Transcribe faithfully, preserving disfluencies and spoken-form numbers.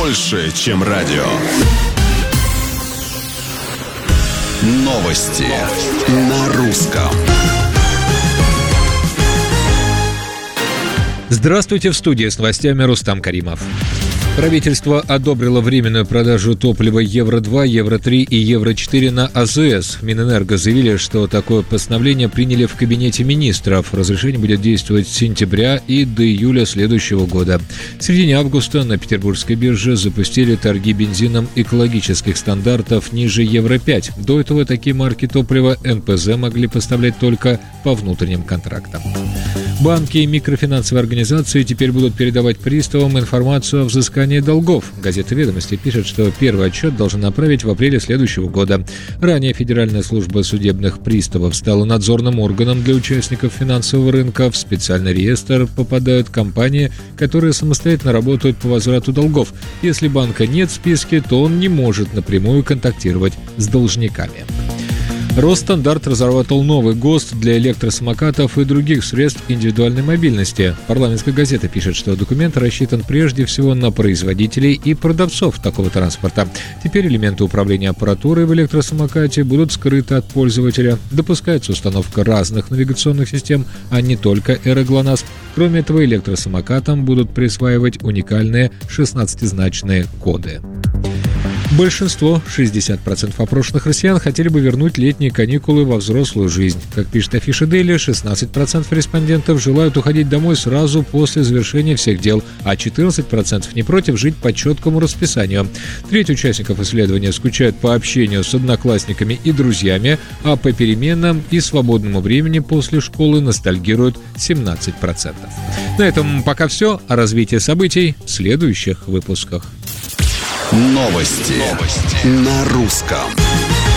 больше, чем радио. Новости на русском. Здравствуйте, в студии с новостями Рустам Каримов. Правительство одобрило временную продажу топлива евро два, евро три и евро четыре на АЗС. Минэнерго заявили, что такое постановление приняли в Кабинете министров. Разрешение будет действовать с сентября и до июля следующего года. В середине августа на Петербургской бирже запустили торги бензином экологических стандартов ниже евро пять. До этого такие марки топлива эн пэ зэ могли поставлять только по внутренним контрактам. Банки и микрофинансовые организации теперь будут передавать приставам информацию о взыскании долгов. Газета «Ведомости» пишет, что первый отчет должен направить в апреле следующего года. Ранее Федеральная служба судебных приставов стала надзорным органом для участников финансового рынка. В специальный реестр попадают компании, которые самостоятельно работают по возврату долгов. Если банка нет в списке, то он не может напрямую контактировать с должниками. Росстандарт разработал новый ГОСТ для электросамокатов и других средств индивидуальной мобильности. Парламентская газета пишет, что документ рассчитан прежде всего на производителей и продавцов такого транспорта. Теперь элементы управления аппаратурой в электросамокате будут скрыты от пользователя. Допускается установка разных навигационных систем, а не только эра ГЛОНАСС. Кроме этого, электросамокатам будут присваивать уникальные шестнадцатизначные коды. Большинство, шестьдесят процентов опрошенных россиян, хотели бы вернуть летние каникулы во взрослую жизнь. Как пишет Афиша Дейли, шестнадцать процентов респондентов желают уходить домой сразу после завершения всех дел, а четырнадцать процентов не против жить по четкому расписанию. Треть участников исследования скучают по общению с одноклассниками и друзьями, а по переменам и свободному времени после школы ностальгируют семнадцать процентов. На этом пока все. О развитии событий в следующих выпусках. Новости, Новости. На русском.